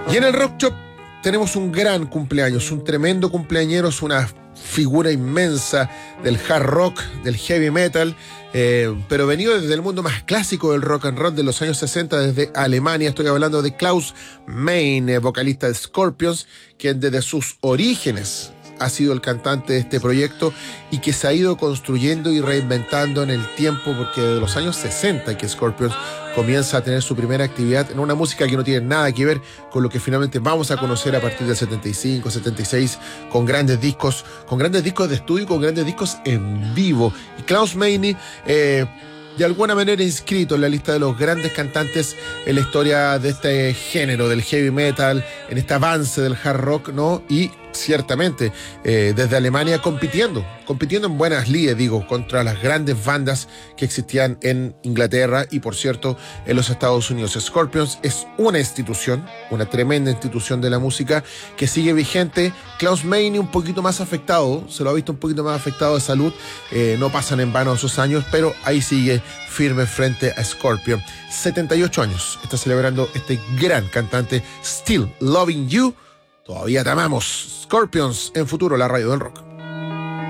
Y en el Rock Shop tenemos un gran cumpleaños, un tremendo cumpleañero, es una figura inmensa del hard rock, del heavy metal, pero venido desde el mundo más clásico del rock and roll de los años 60, desde Alemania. Estoy hablando de Klaus Meine, vocalista de Scorpions, quien desde sus orígenes ha sido el cantante de este proyecto y que se ha ido construyendo y reinventando en el tiempo, porque desde los años 60 que Scorpions comienza a tener su primera actividad en una música que no tiene nada que ver con lo que finalmente vamos a conocer a partir del 75, 76, con grandes discos de estudio y con grandes discos en vivo. Y Klaus Meine, de alguna manera inscrito en la lista de los grandes cantantes en la historia de este género, del heavy metal, en este avance del hard rock, ¿no? Y ciertamente desde Alemania compitiendo en buenas lides, contra las grandes bandas que existían en Inglaterra y, por cierto, en los Estados Unidos. Scorpions es una institución, una tremenda institución de la música que sigue vigente. Klaus Meine un poquito más afectado, se lo ha visto un poquito más afectado de salud, no pasan en vano esos años, pero ahí sigue firme frente a Scorpion. 78 años está celebrando este gran cantante. Still Loving You. Todavía te amamos. Scorpions en Futuro, la radio del rock.